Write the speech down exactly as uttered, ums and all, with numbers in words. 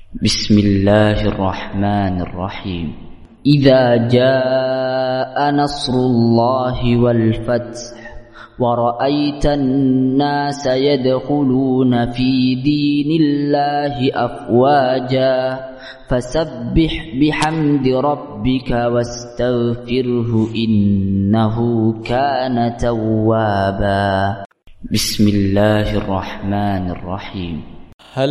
بسم الله الرحمن الرحيم. إذا جاء نصر الله والفتح ورأيت الناس يدخلون في دين الله أفواجا فسبح بحمد ربك واستغفره إنه كان توابا. بسم الله الرحمن الرحيم.